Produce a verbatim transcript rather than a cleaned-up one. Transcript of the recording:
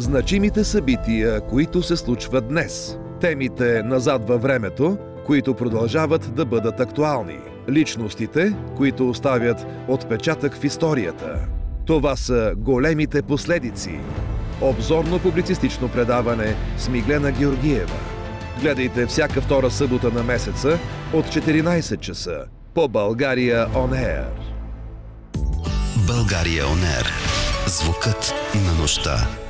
Значимите събития, които се случват днес. Темите назад във времето, които продължават да бъдат актуални. Личностите, които оставят отпечатък в историята. Това са големите последици. Обзорно-публицистично предаване с Миглена Георгиева. Гледайте всяка втора събота на месеца от четиринайсет часа по България Он Ер. България Он Ер. Звукът на нощта.